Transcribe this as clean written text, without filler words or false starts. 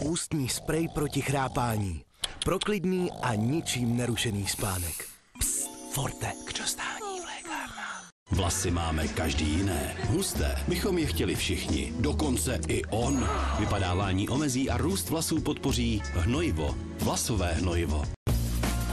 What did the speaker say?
ústní sprej proti chrápání. Pro klidný a ničím nerušený spánek. Psst, Forte, k dostání v lékárnách. Vlasy máme každý jiné. Husté bychom je chtěli všichni. Dokonce i on. Vypadávání omezí a růst vlasů podpoří hnojivo. Vlasové hnojivo.